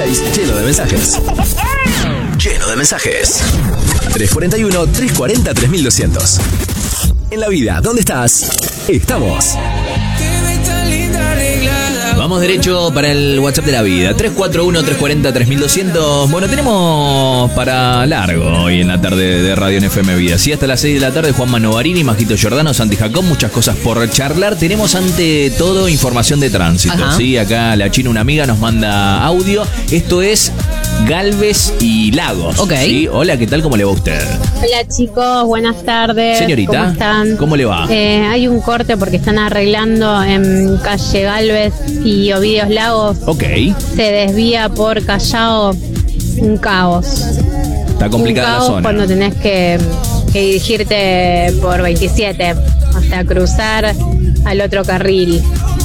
6 lleno de mensajes. Lleno de mensajes. 341-340-3200. En la vida, ¿dónde estás? Estamos. Vamos derecho para el WhatsApp de la vida. 341-340-3200. Bueno, tenemos para largo hoy en la tarde de Radio FM Vida. Sí, hasta las 6 de la tarde, Juan Manovarini, Majito Giordano, Santi Jacob, muchas cosas por charlar. Tenemos ante todo información de tránsito. Ajá. Sí, acá la China, una amiga, nos manda audio. Esto es Galvez y Lagos. Ok. ¿Sí? Hola, ¿qué tal? ¿Cómo le va a usted? Hola chicos, buenas tardes. Señorita, ¿cómo están? ¿cómo le va? Hay un corte porque están arreglando en calle Galvez y Ovidios Lagos. Ok. Se desvía por Callao, un caos. Está complicada un la caos zona. cuando tenés que dirigirte por 27 hasta cruzar al otro carril.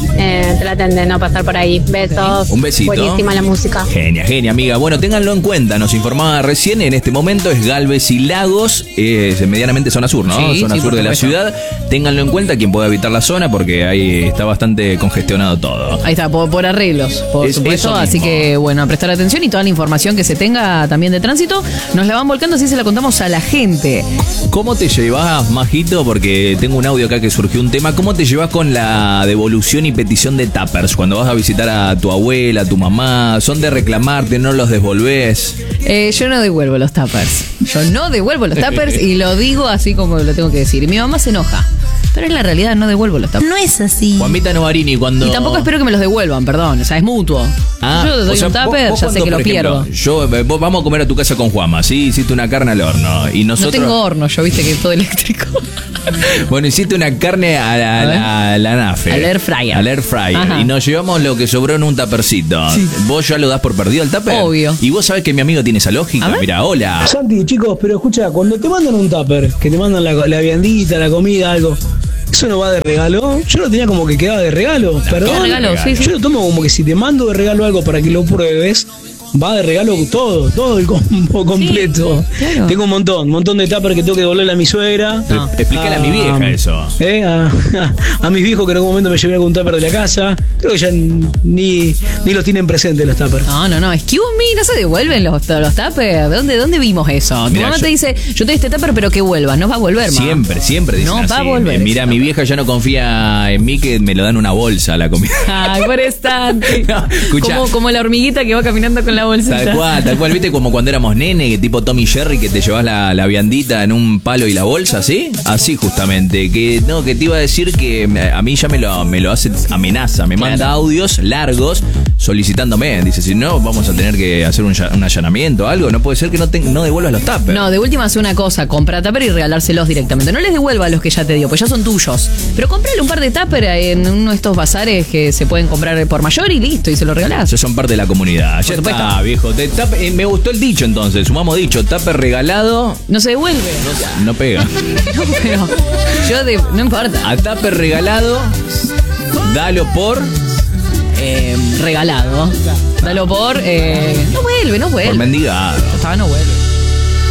Traten de no pasar por ahí. Besos. Un besito. Buenísima la música. Genia, amiga. Bueno, ténganlo en cuenta. Nos informaba recién, en este momento es Galvez y Lagos, medianamente zona sur, ¿no? Sí, Zona sí, sur por de la supuesto. ciudad. Ténganlo en cuenta quien pueda habitar la zona porque ahí está bastante congestionado todo. Ahí está, por arreglos, por Es supuesto. eso Así mismo. que, bueno, a prestar atención y toda la información que se tenga también de tránsito, nos la van volcando así se la contamos a la gente. ¿Cómo te llevas, Majito? Porque tengo un audio acá que surgió un tema. ¿Cómo te llevas con la devolución y petición de tuppers? Cuando vas a visitar a tu abuela, a tu mamá, ¿son de reclamarte, no los devolvés? Yo no devuelvo los tuppers. Yo no devuelvo los tuppers y lo digo así como lo tengo que decir. Y mi mamá se enoja. Pero en la realidad no devuelvo los tuppers. No es así. Juanmita Novarini, cuando... Y tampoco espero que me los devuelvan, perdón. O sea, es mutuo. Yo doy o sea, un tupper, vos ya sé cuando, que lo por ejemplo, pierdo. vos vamos a comer a tu casa con Juanma, ¿sí? Hiciste una carne al horno. Y No nosotros... tengo horno, yo viste que es todo eléctrico. Bueno, hiciste una carne a la nafe. Al air fryer. Al air fryer. Ajá. Y nos llevamos lo que sobró en un tapercito. ¿Vos ya lo das por perdido el tupper? Obvio. Y vos sabés que mi amigo tiene esa A lógica. ver. Mira, hola. Santi, chicos, pero escucha, cuando te mandan un tupper, que te mandan la viandita, la comida, algo, ¿eso no va de regalo? Yo lo tenía como que quedaba de regalo, perdón. de regalo, sí, sí. Yo lo tomo como que si te mando de regalo algo para que lo pruebes, va de regalo todo el combo completo. claro. Tengo un montón de tupper que tengo que devolverle a mi suegra. Pero explícale a mi vieja eso. A mis viejos que en algún momento me llevé algún tupper de la casa. Creo que ya ni los tienen presentes los tuppers. No. Excuse me, no se devuelven los tuppers. ¿Dónde vimos eso? Tu Mirá, mamá yo- te dice, yo te di este tupper, pero que vuelva. No va a volver, mamá. Siempre dicen No así. va a volver Mira, ese mi tupper. vieja ya no confía en mí que me lo dan una bolsa la comida. Ay, por estante. No, escuchá. Como la hormiguita que va caminando con la bolsita. Tal cual, viste como cuando éramos nene, que tipo Tommy Jerry, que te llevas la viandita en un palo y la bolsa, ¿sí? Así justamente, que te iba a decir que a mí ya me lo hace amenaza, me manda audios largos solicitándome, dice, si no, vamos a tener que hacer un allanamiento o algo, no puede ser que no devuelvas los tuppers. No, de última hace una cosa, compra tupper y regalárselos directamente. No les devuelva a los que ya te dio, pues ya son tuyos. Pero comprale un par de tupper en uno de estos bazares que se pueden comprar por mayor y listo, y se lo regalás. Ellos son parte de la comunidad. Ya supuesto. está, viejo. Me gustó el dicho entonces. Sumamos dicho, tupper regalado, No se devuelve. no pega. No, pero no importa. A tupper regalado, dalo por Regalado. Dalo por. No vuelve. mendigado. No vuelve.